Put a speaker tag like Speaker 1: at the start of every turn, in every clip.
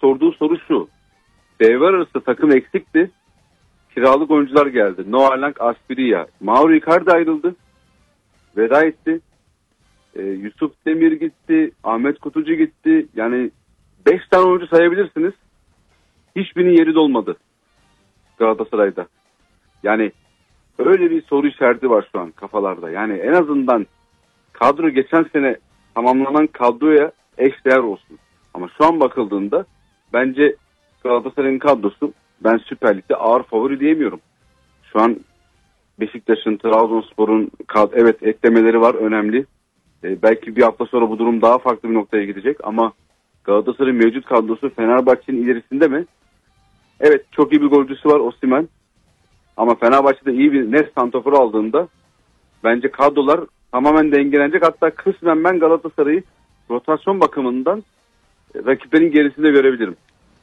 Speaker 1: sorduğu soru şu. Devre arası takım eksikti. Kiralık oyuncular geldi. Noah Lang, Asprilla. Mauro Icardi ayrıldı. Veda etti. Yusuf Demir gitti. Ahmet Kutucu gitti. Yani 5 tane oyuncu sayabilirsiniz. Hiçbirinin yeri dolmadı Galatasaray'da. Yani öyle bir soru işareti var şu an kafalarda. Yani en azından kadro geçen sene tamamlanan kadroya eşdeğer olsun. Ama şu an bakıldığında bence Galatasaray'ın kadrosu, ben Süper Lig'de ağır favori diyemiyorum. Şu an Beşiktaş'ın, Trabzonspor'un evet eklemeleri var, önemli. Belki bir hafta sonra bu durum daha farklı bir noktaya gidecek ama Galatasaray'ın mevcut kadrosu Fenerbahçe'nin ilerisinde mi? Evet, çok iyi bir golcüsü var, Osimhen. Ama Fenerbahçe'de iyi bir net santrafor aldığında bence kadrolar tamamen dengelenecek. Hatta kısmen ben Galatasaray'ı rotasyon bakımından rakiplerin gerisinde görebilirim.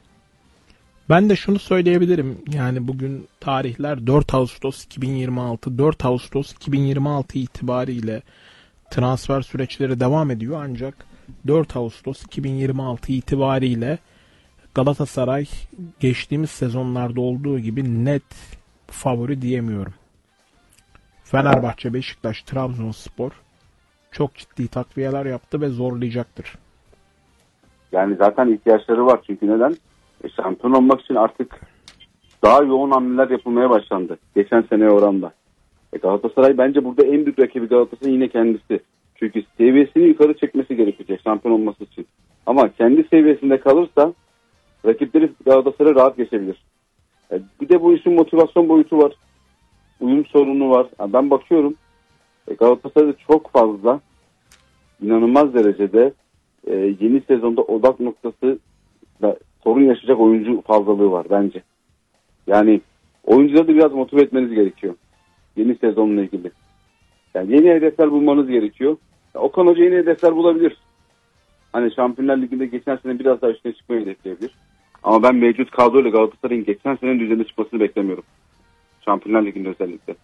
Speaker 2: Ben de şunu söyleyebilirim. Yani bugün tarihler 4 Ağustos 2026. 4 Ağustos 2026 itibariyle transfer süreçleri devam ediyor. Ancak 4 Ağustos 2026 itibariyle Galatasaray geçtiğimiz sezonlarda olduğu gibi net favori diyemiyorum. Fenerbahçe, Beşiktaş, Trabzonspor çok ciddi takviyeler yaptı ve zorlayacaktır.
Speaker 1: Yani zaten ihtiyaçları var. Çünkü neden? Şampiyon olmak için artık daha yoğun hamleler yapılmaya başlandı. Geçen seneye oranla. Galatasaray bence burada en büyük rakibi Galatasaray yine kendisi. Çünkü seviyesini yukarı çekmesi gerekecek şampiyon olması için. Ama kendi seviyesinde kalırsa rakipleri Galatasaray rahat geçebilir. Bir de bu işin motivasyon boyutu var. Uyum sorunu var. Ben bakıyorum Galatasaray'da çok fazla, inanılmaz derecede yeni sezonda odak noktası da sorun yaşayacak oyuncu fazlalığı var bence. Yani oyuncuları da biraz motive etmeniz gerekiyor. Yeni sezonla ilgili. Yani yeni hedefler bulmanız gerekiyor. Okan Hoca yeni hedefler bulabilir. Hani Şampiyonlar Ligi'nde geçen sene biraz daha üstüne çıkmayı hedefleyebilir. Ama ben mevcut kadroyla Galatasaray'ın geçen senenin düzeyinde çıkmasını beklemiyorum. Şampiyonlar Ligi'nde özellikle.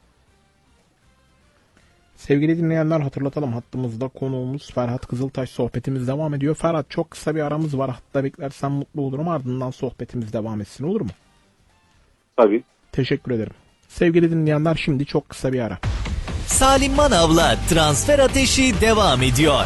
Speaker 2: Sevgili dinleyenler, hatırlatalım, hattımızda konuğumuz Ferhat Kızıltaş, sohbetimiz devam ediyor. Ferhat, çok kısa bir aramız var. Hatta beklersen mutlu olurum. Ardından sohbetimiz devam etsin, olur mu?
Speaker 1: Tabii.
Speaker 2: Teşekkür ederim. Sevgili dinleyenler, şimdi çok kısa bir ara.
Speaker 3: Salim Manav'la Transfer Ateşi devam ediyor.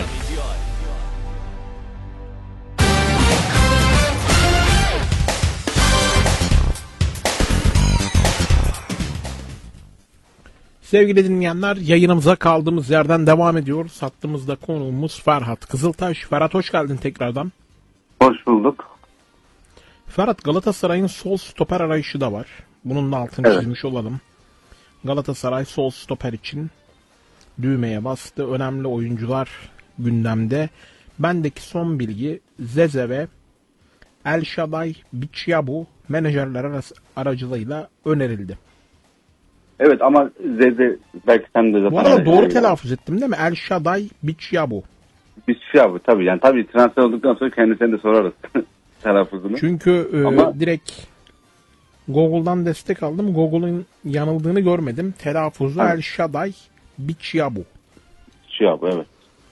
Speaker 2: Sevgili dinleyenler, yayınımıza kaldığımız yerden devam ediyoruz. Hattımızda konuğumuz Ferhat Kızıltaş. Ferhat, hoş geldin tekrardan.
Speaker 1: Hoş bulduk.
Speaker 2: Ferhat, Galatasaray'ın sol stoper arayışı da var. Bunun da altını çizmiş olalım. Galatasaray sol stoper için düğmeye bastı. Önemli oyuncular gündemde. Bendeki son bilgi, Zeze ve El Shaddai Bichiabu menajerler aracılığıyla önerildi.
Speaker 1: Evet ama Zeze belki sen de zaten...
Speaker 2: Bu arada doğru telaffuz ettim değil mi? El Shaddai Bichiabu.
Speaker 1: Bichiabu tabii. Yani tabii transfer olduktan sonra kendisine de sorarız telaffuzunu.
Speaker 2: Çünkü
Speaker 1: ama...
Speaker 2: direkt Google'dan destek aldım. Google'ın yanıldığını görmedim. Telaffuzu El Shaddai Bichiabu.
Speaker 1: Bichiabu, evet.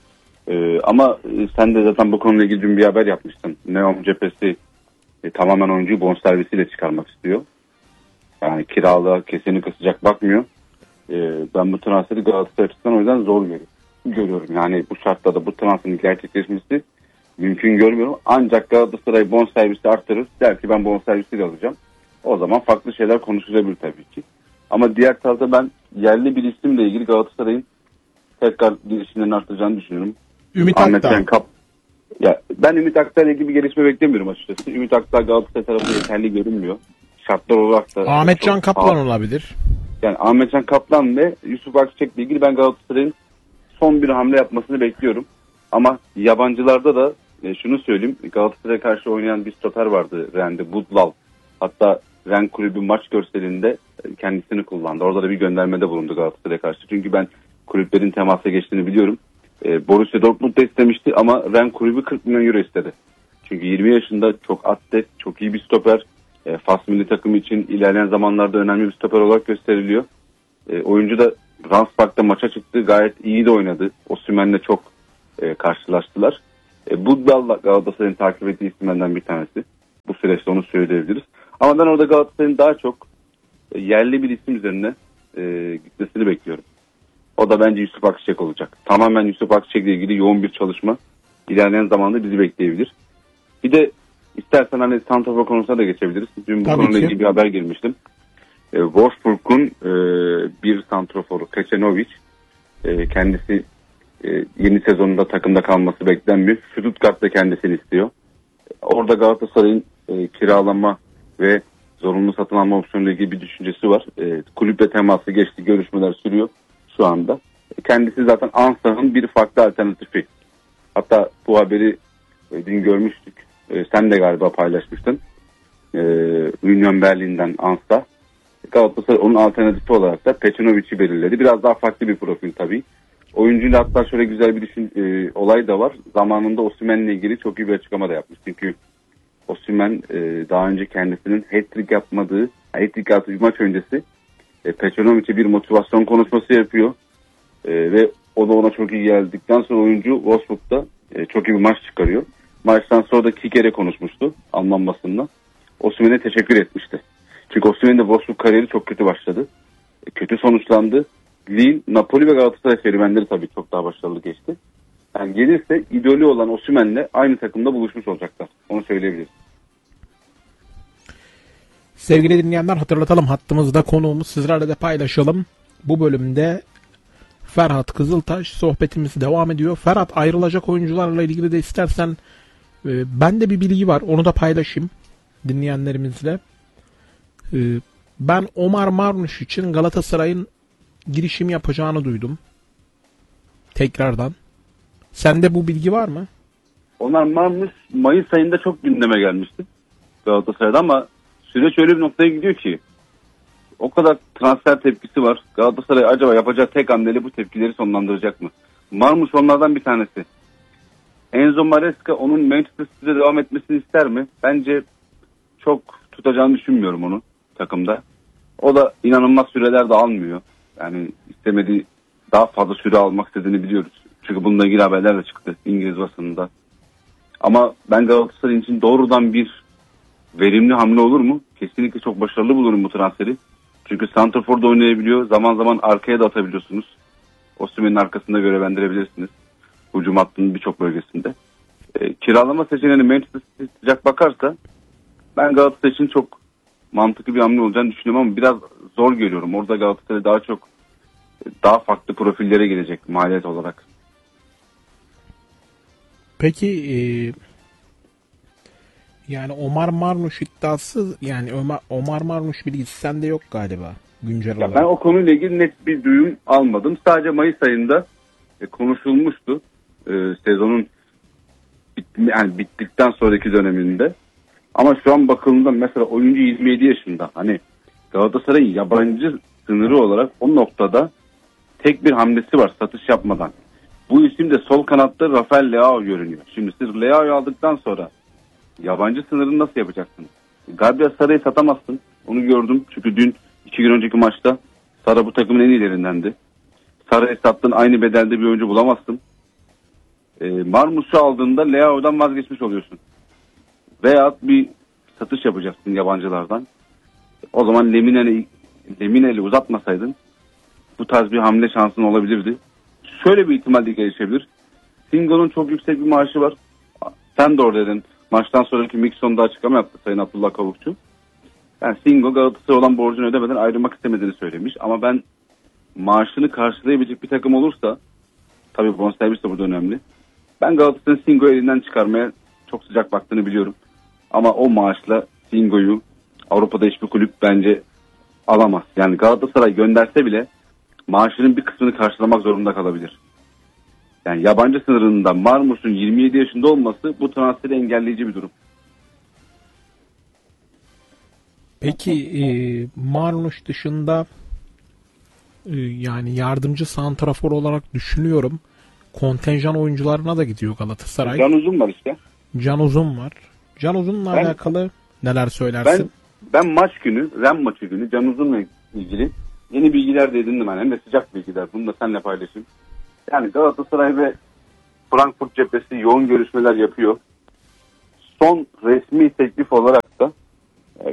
Speaker 1: Ama sen de zaten bu konuyla ilgili dün bir haber yapmıştın. Neom cephesi tamamen oyuncuyu bonservisiyle çıkarmak istiyor. Yani kiralığa kesinlikle sıcak bakmıyor. Ben bu transferi Galatasaray açısından o yüzden zor görüyorum. Yani bu şartlarda bu transferin gerçekleşmesi mümkün görmüyorum. Ancak Galatasaray bonservisi artırır. Der ki ben bonservisiyle alacağım. O zaman farklı şeyler konuşulabilir tabii ki. Ama diğer tarafta ben yerli bir isimle ilgili Galatasaray'ın tekrar girişimlerini arttıracağını düşünüyorum.
Speaker 2: Ümit Akdağ.
Speaker 1: Ya ben Ümit Akdağ'la ilgili bir gelişme beklemiyorum açıkçası. Ümit Akdağ Galatasaray tarafında yeterli görünmüyor. Şartlar olarak da...
Speaker 2: Ahmetcan Kaplan olabilir.
Speaker 1: Yani Ahmetcan Kaplan ve Yusuf Akçiçek'le ilgili ben Galatasaray'ın son bir hamle yapmasını bekliyorum. Ama yabancılarda da şunu söyleyeyim. Galatasaray'a karşı oynayan bir stoper vardı, Randy Budlal. Hatta Ren kulübü maç görselinde kendisini kullandı. Orada da bir göndermede bulundu Galatasaray'a karşı. Çünkü ben kulüplerin temasa geçtiğini biliyorum. Borussia Dortmund da istemişti ama Ren kulübü 40 milyon euro istedi. Çünkü 20 yaşında, çok atlet, çok iyi bir stoper. Fas milli takımı için ilerleyen zamanlarda önemli bir stoper olarak gösteriliyor. Oyuncu da Ransbach'ta maça çıktı. Gayet iyi de oynadı. Osimhen'le çok karşılaştılar. Budlal Galatasaray'ın takip ettiği isimlerden bir tanesi. Bu süreçte, onu söyleyebiliriz. Ama ben orada Galatasaray'ın daha çok yerli bir isim üzerine gitmesini bekliyorum. O da bence Yusuf Akçiçek olacak. Tamamen Yusuf Akçiçek'le ilgili yoğun bir çalışma ilerleyen zamanda bizi bekleyebilir. Bir de istersen hani santrafor konusuna da geçebiliriz. Dün bu
Speaker 2: Tabii
Speaker 1: konuyla
Speaker 2: ki.
Speaker 1: ilgili bir haber girmiştim. Wolfsburg'un bir santraforu Kecenovic, kendisi yeni sezonunda takımda kalması beklenmiyor. Stuttgart da kendisini istiyor. Orada Galatasaray'ın kiralama ve zorunlu satın alma opsiyonuyla ilgili bir düşüncesi var. Kulüple teması geçti, görüşmeler sürüyor şu anda. Kendisi zaten Ansa'nın bir farklı alternatifi. Hatta bu haberi dün görmüştük. Sen de galiba paylaşmıştın. Union Berlin'den Ansa. Galatasaray onun alternatifi olarak da Peçinovic'i belirledi. Biraz daha farklı bir profil tabii. Oyuncuyla hatta şöyle güzel bir olay da var. Zamanında Osimhen'le ilgili çok iyi bir açıklama da yapmış. Çünkü Osimhen daha önce kendisinin hat-trick yapmadığı, hat-trick yaptığı maç öncesi Peçinovic'e bir motivasyon konuşması yapıyor. Ve o da ona çok iyi geldikten sonra oyuncu Wolfsburg'da çok iyi bir maç çıkarıyor. Maçtan sonra da Kiker'e konuşmuştu Alman basında. Osimhen'e teşekkür etmişti. Çünkü Osimhen'in de Wolfsburg kariyeri çok kötü başladı. Kötü sonuçlandı. Lille, Napoli ve Galatasaray serüvenleri tabii çok daha başarılı geçti. Yani gelirse idolü olan Osimhen'le aynı takımda buluşmuş olacaklar. Onu söyleyebiliriz.
Speaker 2: Sevgili dinleyenler, hatırlatalım, hattımızda konuğumuz, sizlerle de paylaşalım. Bu bölümde Ferhat Kızıltaş, sohbetimiz devam ediyor. Ferhat, ayrılacak oyuncularla ilgili de istersen bende bir bilgi var, onu da paylaşayım dinleyenlerimizle. Ben Omar Marmuş için Galatasaray'ın girişim yapacağını duydum. Tekrardan. Sende bu bilgi var mı?
Speaker 1: Omar Marmuş Mayıs ayında çok gündeme gelmişti Galatasaray'da ama süreç öyle bir noktaya gidiyor ki o kadar transfer tepkisi var. Galatasaray acaba yapacağı tek hamleyle bu tepkileri sonlandıracak mı? Marmuş onlardan bir tanesi. Enzo Maresca onun Manchester City'de devam etmesini ister mi? Bence çok tutacağını düşünmüyorum onu takımda. O da inanılmaz süreler de almıyor. Yani istemediği, daha fazla süre almak istediğini biliyoruz. Çünkü bununla ilgili haberler de çıktı İngiliz basınında. Ama ben Galatasaray için doğrudan bir verimli hamle olur mu? Kesinlikle çok başarılı bulurum bu transferi. Çünkü santraforda oynayabiliyor. Zaman zaman arkaya da atabiliyorsunuz. Osimhen'in arkasında görevlendirebilirsiniz. Hücum hattının birçok bölgesinde. Kiralama seçeneğine Manchester City sıcak bakarsa ben Galatasaray için çok mantıklı bir hamle olacağını düşünüyorum ama biraz zor görüyorum. Orada Galatasaray daha farklı profillere gelecek maliyet olarak.
Speaker 2: Peki yani Omar Marmuş iddiası, yani Omar Marmuş bilgisi sende yok galiba güncel olarak.
Speaker 1: Ben o konuyla ilgili net bir duyum almadım. Sadece Mayıs ayında konuşulmuştu. Sezonun bittikten sonraki döneminde. Ama şu an bakıldığında mesela oyuncu 27 yaşında. Hani Galatasaray'ın yabancı sınırı olarak o noktada tek bir hamlesi var satış yapmadan. Bu isim de sol kanatta Rafael Leao görünüyor. Şimdi siz Leao'yu aldıktan sonra yabancı sınırını nasıl yapacaksınız? Gabriel Sara'yı satamazsın. Onu gördüm. Çünkü dün 2 gün önceki maçta Sara bu takımın en iyilerindendi. Sara'yı sattın, aynı bedelde bir oyuncu bulamazsın. Marmus'u aldığında Leao'dan vazgeçmiş oluyorsun. Veya bir satış yapacaksın yabancılardan. O zaman Lemine'li uzatmasaydın bu tarz bir hamle şansın olabilirdi. Şöyle bir ihtimal de gelişebilir. Singo'nun çok yüksek bir maaşı var. Sen de oradaydın. Maçtan sonraki Mikson'da açıklama yaptı Sayın Abdullah Kavukçu. Yani Singo Galatasaray'a olan borcunu ödemeden ayrılmak istemediğini söylemiş. Ama ben maaşını karşılayabilecek bir takım olursa, tabii bonservis de burada önemli. Ben Galatasaray'ın Singo'yu elinden çıkarmaya çok sıcak baktığını biliyorum. Ama o maaşla Singo'yu Avrupa'da hiçbir kulüp bence alamaz. Yani Galatasaray gönderse bile maaşının bir kısmını karşılamak zorunda kalabilir. Yani yabancı sınırında Marmus'un 27 yaşında olması bu transferi engelleyici bir durum.
Speaker 2: Peki Marmuş dışında yani yardımcı santrafor olarak düşünüyorum. Kontenjan oyuncularına da gidiyor Galatasaray.
Speaker 1: Can Uzun var işte.
Speaker 2: Can Uzun var. Can Uzun'la alakalı neler söylersin?
Speaker 1: Ben maç günü, Ren maçı günü Can Uzun'la ilgili yeni bilgiler de edindim. Hem de sıcak bilgiler. Bunu da seninle paylaşayım. Yani Galatasaray ve Frankfurt cephesi yoğun görüşmeler yapıyor. Son resmi teklif olarak da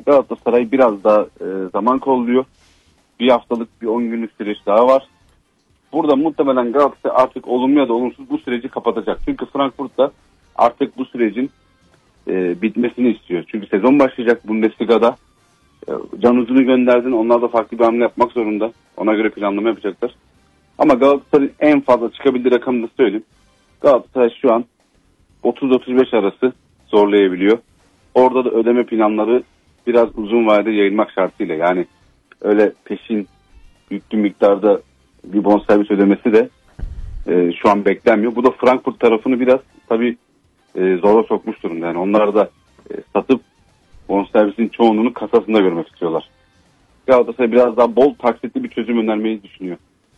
Speaker 1: Galatasaray biraz daha zaman kolluyor. Bir haftalık, bir 10 günlük süreç daha var. Burada muhtemelen Galatasaray artık olumlu ya da olumsuz bu süreci kapatacak. Çünkü Frankfurt da artık bu sürecin bitmesini istiyor. Çünkü sezon başlayacak Bundesliga'da. Can Uzun'u gönderdin. Onlar da farklı bir hamle yapmak zorunda. Ona göre planlama yapacaklar. Ama Galatasaray'ın en fazla çıkabildiği rakamını söyleyeyim. Galatasaray şu an 30-35 arası zorlayabiliyor. Orada da ödeme planları biraz uzun vadede yayılmak şartıyla. Yani öyle peşin yüklü miktarda bir bonservis ödemesi de şu an beklenmiyor. Bu da Frankfurt tarafını biraz tabii zora sokmuş durumda. Yani onlar da satıp bonservisin çoğunluğunu kasasında görmek istiyorlar. Galatasaray biraz daha bol taksitli bir çözüm önermeyi düşünüyor.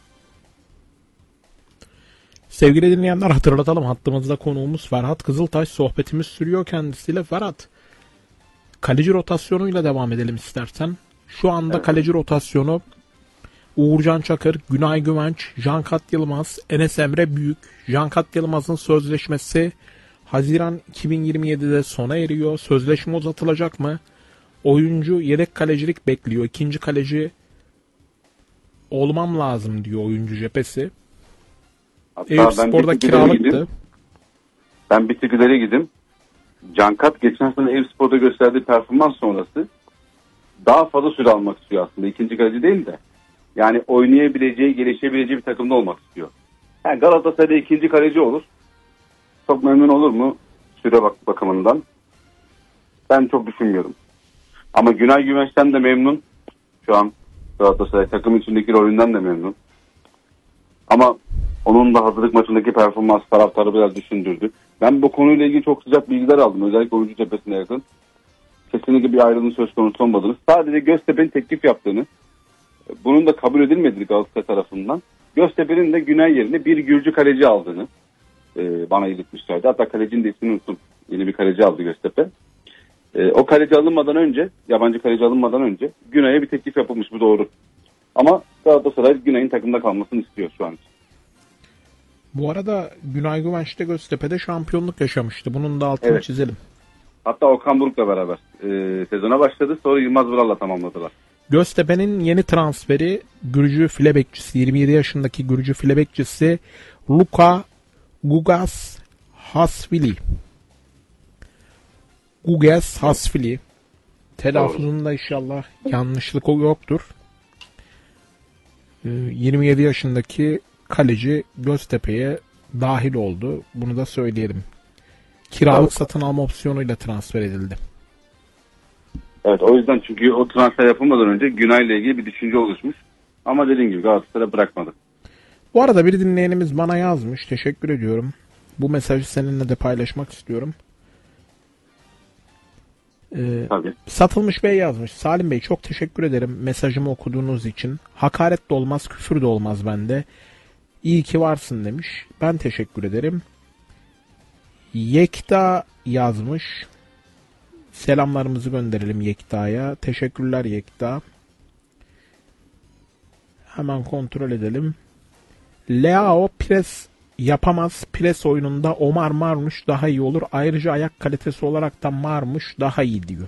Speaker 2: Sevgili dinleyenler, hatırlatalım, hattımızda konuğumuz Ferhat Kızıltaş, sohbetimiz sürüyor kendisiyle. Ferhat, kaleci rotasyonuyla devam edelim istersen. Şu anda evet. Kaleci rotasyonu Uğurcan Çakır, Günay Güvenç, Cankat Yılmaz, Enes Emre Büyük. Cankat Yılmaz'ın sözleşmesi Haziran 2027'de sona eriyor. Sözleşme uzatılacak mı? Oyuncu yedek kalecilik bekliyor. İkinci kaleci olmam lazım diyor oyuncu cephesi. Eyüp Spor'da kiralıktı.
Speaker 1: Ben bir tık ileri gideyim. Cankat geçen sene Eyüp Spor'da gösterdiği performans sonrası daha fazla süre almak istiyor aslında. İkinci kaleci değil de. Yani oynayabileceği, gelişebileceği bir takımda olmak istiyor. Yani Galatasaray'da ikinci kaleci olur. Çok memnun olur mu? Süre bakımından. Ben çok düşünmüyorum. Ama Günay Güvenç'ten de memnun. Şu an Galatasaray takım içindeki rolünden de memnun. Ama onun da hazırlık maçındaki performans taraftarı biraz düşündürdü. Ben bu konuyla ilgili çok sıcak bilgiler aldım. Özellikle oyuncu cephesine yakın. Kesinlikle bir ayrılığın söz konusu olmadığını. Sadece Göztepe'nin teklif yaptığını, bunun da kabul edilmediğini Galatasaray tarafından. Göztepe'nin de Günay yerine bir Gürcü kaleci aldığını bana iletmişlerdi. Hatta kalecinin de ismini unuttum. Yeni bir kaleci aldı Göztepe. O kaleci alınmadan önce, yabancı kaleci alınmadan önce Günay'a bir teklif yapılmış, bu doğru. Ama Galatasaray Günay'ın takımda kalmasını istiyor şu an.
Speaker 2: Bu arada Günay Güvenç de Göztepe'de şampiyonluk yaşamıştı. Bunun da altını çizelim.
Speaker 1: Hatta Okan Buruk'la beraber sezona başladı. Sonra Yılmaz Vural'la tamamladılar.
Speaker 2: Göztepe'nin yeni transferi Gürcü file bekçisi, 27 yaşındaki Gürcü file bekçisi Luka Gugas Hasvili. Gugas Hasvili. Telaffuzunda inşallah yanlışlık yoktur. 27 yaşındaki kaleci Göztepe'ye dahil oldu. Bunu da söyleyelim. Kiralık satın alma opsiyonuyla transfer edildi.
Speaker 1: Evet, o yüzden, çünkü o transfer yapılmadan önce Günay'la ilgili bir düşünce oluşmuş. Ama dediğim gibi Galatasaray bırakmadı.
Speaker 2: Bu arada bir dinleyenimiz bana yazmış. Teşekkür ediyorum. Bu mesajı seninle de paylaşmak istiyorum.
Speaker 1: Tabii.
Speaker 2: Satılmış Bey yazmış. Salim Bey, çok teşekkür ederim mesajımı okuduğunuz için. Hakaret de olmaz, küfür de olmaz bende. İyi ki varsın demiş. Ben teşekkür ederim. Yekta yazmış. Selamlarımızı gönderelim Yekta'ya. Teşekkürler Yekta. Hemen kontrol edelim. Leao pres yapamaz. Pres oyununda Omar Marmuş daha iyi olur. Ayrıca ayak kalitesi olarak da Marmuş daha iyi diyor.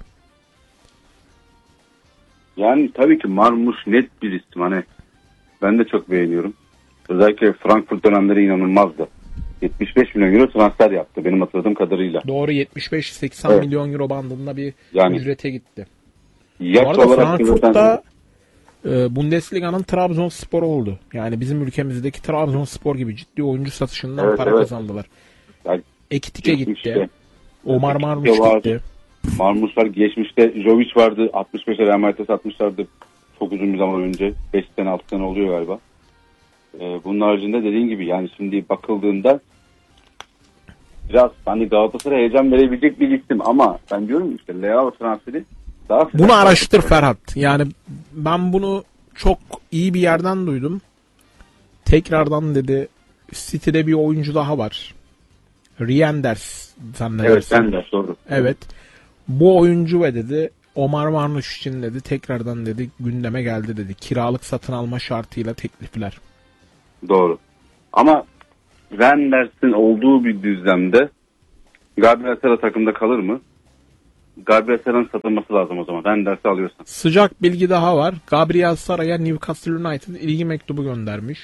Speaker 1: Yani tabii ki Marmuş net bir isim. Hani ben de çok beğeniyorum. Özellikle Frankfurt dönemleri inanılmazdı. 75 milyon euro transfer yaptı benim hatırladığım kadarıyla.
Speaker 2: Doğru, 75-80 milyon euro bandında bir ücrete gitti. Bu arada Frankfurt'ta Bundesliga'nın Trabzonspor oldu. Yani bizim ülkemizdeki Trabzonspor gibi ciddi oyuncu satışından para kazandılar. Yani Ekitike gitti. Omar Marmuş gitti.
Speaker 1: Marmuş var. Geçmişte Jovic vardı. 65'e Real Madrid'e satmışlardı. Çok uzun bir zaman önce. 5 sene 6 sene oluyor galiba. Bunun haricinde dediğin gibi, yani şimdi bakıldığında biraz hani Galatasaray heyecan verebilecek bir isim, ama ben diyorum işte Leao transferi daha...
Speaker 2: Bunu araştır Ferhat. Yani ben bunu çok iyi bir yerden duydum. Tekrardan dedi, City'de bir oyuncu daha var. Rienders zannedersin.
Speaker 1: Evet, Rienders, doğru.
Speaker 2: Evet. Bu oyuncu ve dedi Omar Marmuş için dedi tekrardan dedi gündeme geldi dedi. Kiralık satın alma şartıyla teklifler.
Speaker 1: Doğru. Ama Renders'in olduğu bir düzlemde Gabriel Sara takımda kalır mı? Gabriel Sara'nın satılması lazım o zaman. Ben dersi alıyorsam.
Speaker 2: Sıcak bilgi daha var. Gabriel Sara'ya Newcastle United ilgi mektubu göndermiş.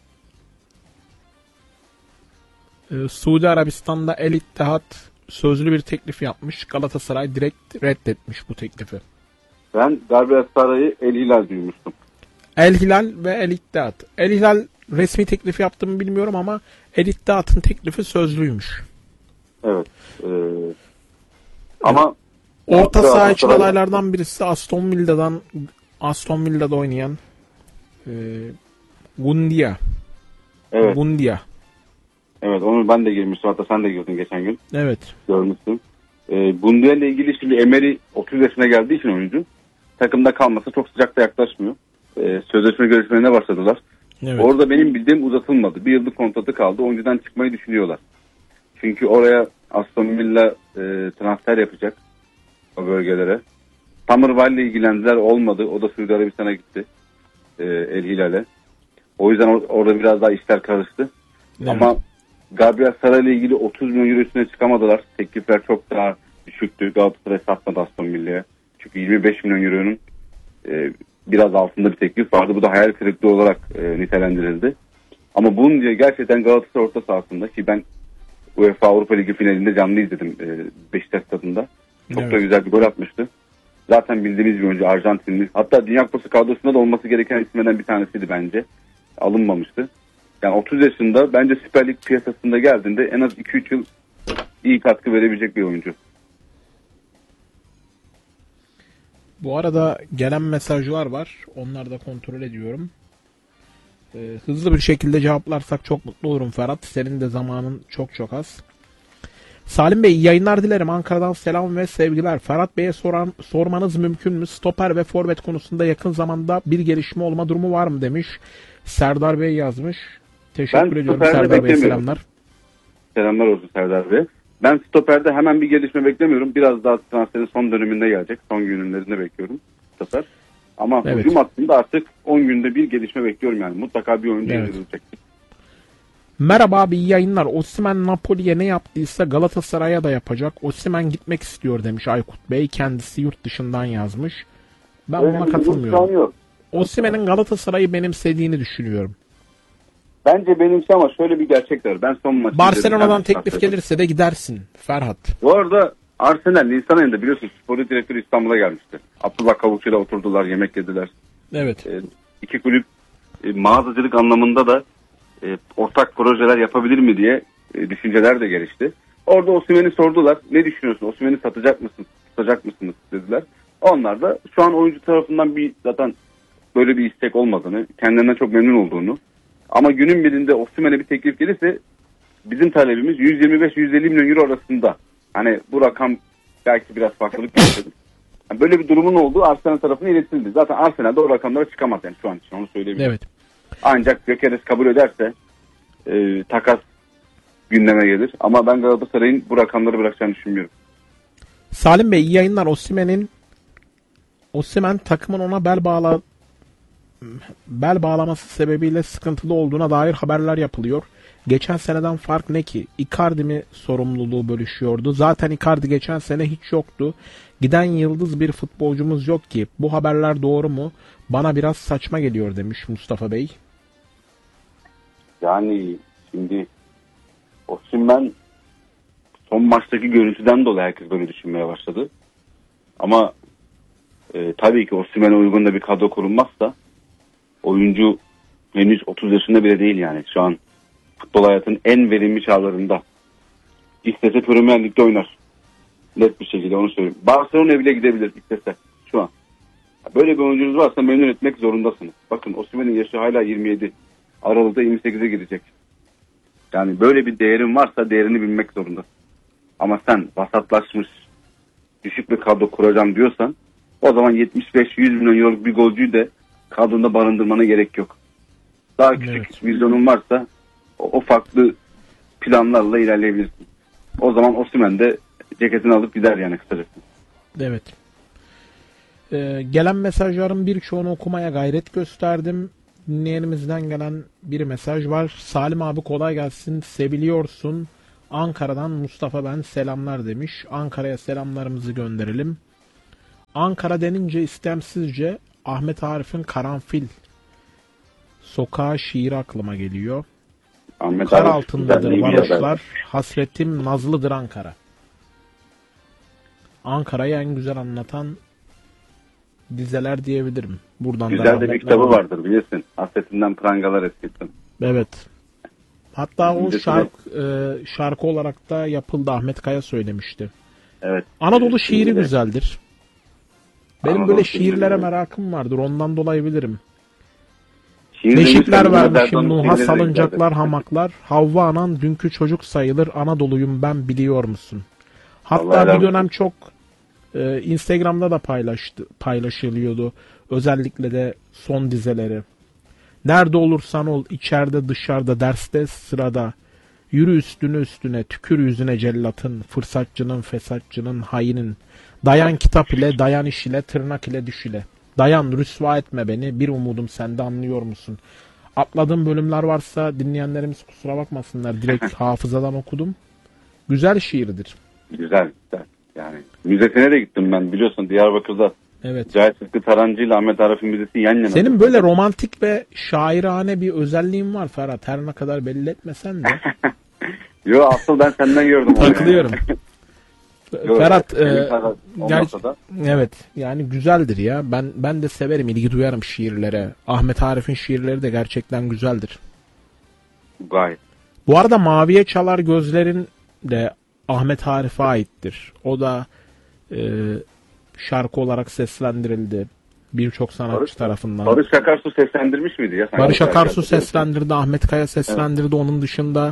Speaker 2: Suudi Arabistan'da El İttihat sözlü bir teklif yapmış. Galatasaray direkt reddetmiş bu teklifi.
Speaker 1: Ben Gabriel Sara'yı El Hilal duymuştum.
Speaker 2: El Hilal ve El İttihat. El Hilal resmi teklifi yaptı mı bilmiyorum ama El İttihat'ın teklifi sözlüymüş.
Speaker 1: Evet. Ama
Speaker 2: Orta saha için
Speaker 1: Galatasaray-
Speaker 2: adaylardan birisi Aston Villa'da oynayan Gundia.
Speaker 1: Evet.
Speaker 2: Gundia.
Speaker 1: Evet, onu ben de girmiştim. Hatta sen de girdin geçen gün.
Speaker 2: Evet.
Speaker 1: Görmüştüm. Bununla ile ilgili şimdi Emery 30 yaşına geldiği için oyuncu takımda kalması çok sıcak da yaklaşmıyor. Sözleşme görüşmelerine başladılar.
Speaker 2: Evet.
Speaker 1: Orada benim bildiğim uzatılmadı. Bir yıllık kontratı kaldı. Oyuncudan çıkmayı düşünüyorlar. Çünkü oraya Aston Villa transfer yapacak o bölgelere. Tamirval ile ilgilendiler, olmadı. O da Suudi Arabistan'a gitti. El Hilal'e. O yüzden orada biraz daha işler karıştı.
Speaker 2: Evet.
Speaker 1: Ama Gabriel Sara ile ilgili 30 milyon euro üstüne çıkamadılar. Teklifler çok daha düşüktü. Galatasaray satmadı Aston Villa'ya. Çünkü 25 milyon euronun biraz altında bir teklif vardı. Bu da hayal kırıklığı olarak nitelendirildi. Ama bunun diye gerçekten Galatasaray orta sahasında, ki ben UEFA Avrupa Ligi finalinde canlı izledim Beşiktaş stadında. Çok da
Speaker 2: Evet.
Speaker 1: güzel bir gol atmıştı. Zaten bildiğimiz bir oyuncu, Arjantinli. Hatta Dünya Kupası kadrosunda da olması gereken isimlerden bir tanesiydi bence. Alınmamıştı. Yani 30 yaşında bence Süper Lig piyasasında geldiğinde en az 2-3 yıl iyi katkı verebilecek bir oyuncu.
Speaker 2: Bu arada gelen mesajlar var. Onları da kontrol ediyorum. Hızlı bir şekilde cevaplarsak çok mutlu olurum Ferhat. Senin de zamanın çok az. Salim Bey, iyi yayınlar dilerim. Ankara'dan selam ve sevgiler. Ferhat Bey'e sormanız mümkün mü? Stoper ve forvet konusunda yakın zamanda bir gelişme olma durumu var mı demiş. Serdar Bey yazmış. Teşekkür
Speaker 1: Ben
Speaker 2: ediyorum
Speaker 1: stoperde
Speaker 2: Serdar Bey'e,
Speaker 1: beklemiyorum.
Speaker 2: selamlar.
Speaker 1: Selamlar olsun Serdar Bey. Ben stoperde hemen bir gelişme beklemiyorum. Biraz daha transferin son döneminde gelecek. Son günlerinde bekliyorum stoper. Ama
Speaker 2: Evet.
Speaker 1: hücum hattında artık 10 günde bir gelişme bekliyorum yani. Mutlaka bir oyuncu
Speaker 2: Evet.
Speaker 1: indirilecek.
Speaker 2: Merhaba abi, iyi yayınlar. Osimhen Napoli'ye ne yaptıysa Galatasaray'a da yapacak. Osimhen gitmek istiyor demiş Aykut Bey. Kendisi yurt dışından yazmış. Ben buna
Speaker 1: Öyle bir durum
Speaker 2: katılmıyorum.
Speaker 1: şu an yok.
Speaker 2: Osimhen'in Galatasaray'ı benimsediğini düşünüyorum.
Speaker 1: Bence benimse ama şöyle bir gerçek var. Ben son maçı
Speaker 2: Barcelona'dan
Speaker 1: izledim.
Speaker 2: teklif gelirse de gidersin Ferhat.
Speaker 1: Bu arada Arsenal Nisan ayında biliyorsunuz spor direktörü İstanbul'a gelmişti. Abdullah Kavukçu'yla oturdular, yemek yediler.
Speaker 2: Evet.
Speaker 1: İki kulüp mağazacılık anlamında da ortak projeler yapabilir mi diye düşünceler de gelişti. Orada Osimhen'i sordular. Ne düşünüyorsun? Osimhen'i satacak mısın? Tutacak mısınız? Dediler. Onlar da şu an oyuncu tarafından zaten böyle bir istek olmadığını, kendilerinden çok memnun olduğunu, ama günün birinde Osimhen'e bir teklif gelirse bizim talebimiz 125-150 milyon euro arasında. Hani bu rakam belki biraz farklılık gösterir. Yani böyle bir durumun olduğu Arsenal tarafına iletildi. Zaten Arsenal'da o rakamlara çıkamaz yani şu an için, onu söyleyebilirim.
Speaker 2: Evet.
Speaker 1: Ancak Gyökeres kabul ederse takas gündeme gelir. Ama ben Galatasaray'ın bu rakamları bırakacağını düşünmüyorum.
Speaker 2: Salim Bey, iyi yayınlar. Osimhen takımın ona bel bağlaması sebebiyle sıkıntılı olduğuna dair haberler yapılıyor. Geçen seneden fark ne ki? Icardi mi sorumluluğu bölüşüyordu? Zaten Icardi geçen sene hiç yoktu. Giden yıldız bir futbolcumuz yok ki. Bu haberler doğru mu? Bana biraz saçma geliyor demiş Mustafa Bey.
Speaker 1: Yani şimdi Osimhen son maçtaki görüntüden dolayı herkes böyle düşünmeye başladı. Ama tabii ki Osimhen'e uygun da bir kadro kurulmazsa oyuncu henüz 30 yaşında bile değil yani. Şu an futbol hayatının en verimli çağlarında. İstese Premier Lig'de oynar. Net bir şekilde onu söyleyeyim. Barcelona'ya bile gidebilir istese şu an. Böyle bir oyuncunuz varsa memnun etmek zorundasınız. Bakın Osimhen'in yaşı hala 27. Aralıkta 28'e girecek. Yani böyle bir değerin varsa değerini bilmek zorundasın. Ama sen vasatlaşmış düşük bir kadro kuracağım diyorsan o zaman 75-100 milyon euroluk bir golcüyü de kadronda barındırmana gerek yok. Daha küçük
Speaker 2: Evet.
Speaker 1: vizyonun varsa o farklı planlarla ilerleyebilirsin. O zaman Osimhen de ceketini alıp gider yani kısacası.
Speaker 2: Evet. Gelen mesajların birçoğunu okumaya gayret gösterdim. Dinleyenimizden gelen bir mesaj var. Salim abi kolay gelsin. Seviliyorsun. Ankara'dan Mustafa ben selamlar demiş. Ankara'ya selamlarımızı gönderelim. Ankara denince istemsizce Ahmet Arif'in Karanfil Sokağı şiiri aklıma geliyor.
Speaker 1: Ahmet
Speaker 2: Kar
Speaker 1: Arif
Speaker 2: altındadır
Speaker 1: güzelliği bir yazar.
Speaker 2: varoşlar, hasretim nazlıdır Ankara. Ankara'yı en güzel anlatan dizeler diyebilirim. Buradan da
Speaker 1: Güzel de bir
Speaker 2: rahmetler
Speaker 1: kitabı
Speaker 2: olsun.
Speaker 1: vardır bilirsin. Hasretinden prangalar eskittim.
Speaker 2: Evet. Hatta o
Speaker 1: Öncesinde-
Speaker 2: şarkı olarak da yapıldı. Ahmet Kaya söylemişti.
Speaker 1: Evet.
Speaker 2: Anadolu şiiri
Speaker 1: Şimdi de-
Speaker 2: güzeldir. Benim
Speaker 1: Anadolu
Speaker 2: böyle
Speaker 1: şiiri
Speaker 2: şiirlere
Speaker 1: güzel.
Speaker 2: merakım vardır. Ondan dolayı bilirim.
Speaker 1: Şiir
Speaker 2: Beşikler
Speaker 1: demişken Mehmet
Speaker 2: vermişim
Speaker 1: Erdoğan'ın
Speaker 2: Nuh'a,
Speaker 1: şiirleri de
Speaker 2: salıncaklar
Speaker 1: güzeldir.
Speaker 2: hamaklar. Havva anan dünkü çocuk sayılır. Anadolu'yum ben biliyor musun?
Speaker 1: Vallahi
Speaker 2: Hatta
Speaker 1: helal
Speaker 2: bir dönem
Speaker 1: olsun.
Speaker 2: çok Instagram'da da paylaşılıyordu. Özellikle de son dizeleri. Nerede olursan ol, içeride dışarıda, derste sırada. Yürü üstüne üstüne, tükür yüzüne cellatın, fırsatçının, fesatçının, hainin. Dayan kitap ile, dayan iş ile, tırnak ile, düş ile. Dayan, rüsva etme beni, bir umudum sende, anlıyor musun? Atladığım bölümler varsa dinleyenlerimiz kusura bakmasınlar. Direkt hafızadan okudum. Güzel şiirdir.
Speaker 1: Güzel, güzel. Yani müzesine de gittim ben biliyorsun Diyarbakır'da.
Speaker 2: Evet.
Speaker 1: Cahit Sıtkı Tarancı ile Ahmet Arif'in müzesi yan yana.
Speaker 2: Senin böyle romantik ve şairane bir özelliğin var Ferhat. Her ne kadar belli etmesen de.
Speaker 1: Yo asıl ben senden gördüm onu.
Speaker 2: Takılıyorum.
Speaker 1: Yo,
Speaker 2: Ferhat
Speaker 1: senin kadar olmasa da
Speaker 2: evet yani güzeldir ya. Ben de severim, ilgi duyarım şiirlere. Ahmet Arif'in şiirleri de gerçekten güzeldir.
Speaker 1: gayet.
Speaker 2: Bu arada Maviye Çalar Gözlerin de Ahmet Arif'e aittir. O da şarkı olarak seslendirildi. Birçok sanatçı tarafından.
Speaker 1: Barış Akarsu seslendirmiş miydi ya?
Speaker 2: Barış
Speaker 1: Sanki
Speaker 2: Akarsu
Speaker 1: şarkı.
Speaker 2: seslendirdi, Ahmet Kaya seslendirdi. Onun dışında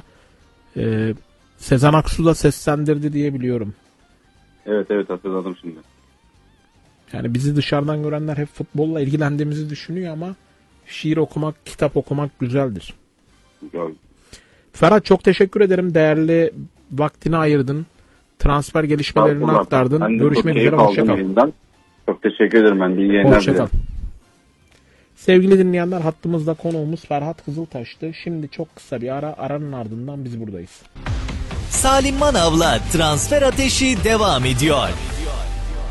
Speaker 2: Sezen Aksu da seslendirdi diye biliyorum.
Speaker 1: Evet hatırladım şimdi.
Speaker 2: Yani bizi dışarıdan görenler hep futbolla ilgilendiğimizi düşünüyor ama şiir okumak, kitap okumak güzeldir.
Speaker 1: Yo,
Speaker 2: Ferhat çok teşekkür ederim. Değerli vaktini ayırdın. Transfer gelişmelerini
Speaker 1: estağfurullah.
Speaker 2: aktardın.
Speaker 1: Ben de çok
Speaker 2: Görüşmek
Speaker 1: keyif
Speaker 2: üzere.
Speaker 1: aldım
Speaker 2: Hoşçakal.
Speaker 1: yayından. Çok teşekkür ederim ben de. İyi yayınlar
Speaker 2: Hoşçakal.
Speaker 1: dilerim.
Speaker 2: Sevgili dinleyenler, hattımızda konuğumuz Ferhat Kızıltaş'tı. Şimdi çok kısa bir aranın ardından biz buradayız.
Speaker 3: Salim Manav'la Transfer Ateşi devam ediyor.